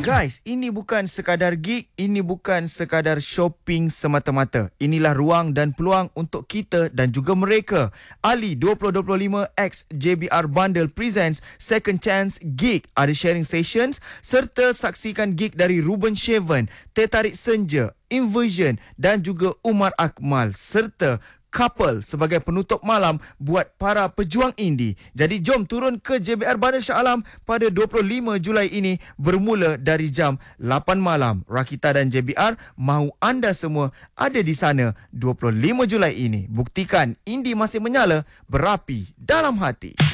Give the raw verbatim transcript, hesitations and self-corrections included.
Guys, ini bukan sekadar gig, ini bukan sekadar shopping semata-mata. Inilah ruang dan peluang untuk kita dan juga mereka. Ali dua ribu dua puluh lima X J B R Bundle presents Second Chance Gig. Ada sharing sessions serta saksikan gig dari Ruben Shaven, Teh Tarik Senja, Inversion dan juga Umar Akmal serta couple sebagai penutup malam buat para pejuang indie. Jadi jom turun ke J B R Bandar Shah Alam pada dua puluh lima Julai ini bermula dari jam lapan malam. Rakita dan J B R mahu anda semua ada di sana dua puluh lima Julai ini. Buktikan indie masih menyala, berapi dalam hati.